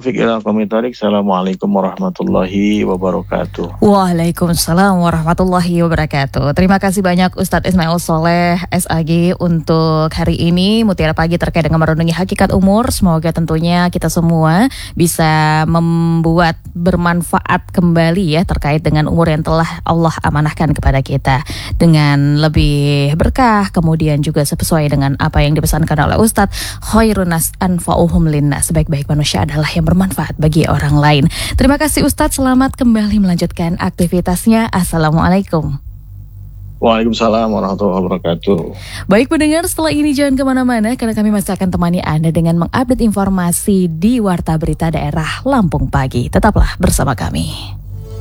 taufiq ila qomitorik. Assalamualaikum warahmatullahi wabarakatuh. Waalaikumsalam warahmatullahi wabarakatuh. Terima kasih banyak Ustadz Ismail Soleh SAG untuk hari ini Mutiara Pagi terkait dengan merenungi hakikat umur. Semoga tentunya kita semua bisa membuat bermanfaat kembali ya terkait dengan umur yang telah Allah amanahkan kepada kita dengan lebih berkah, kemudian juga sesuai dengan apa yang dipesankan oleh Ustadz, khairun nas anfa'uhum linnas, sebaik-baik manusia adalah yang bermanfaat bagi orang lain. Terima kasih Ustadz, selamat kembali melanjutkan aktivitasnya. Assalamualaikum. Waalaikumsalam warahmatullahi wabarakatuh. Baik pendengar, setelah ini jangan kemana-mana karena kami masih akan temani Anda dengan mengupdate informasi di Warta Berita Daerah Lampung Pagi. Tetaplah bersama kami.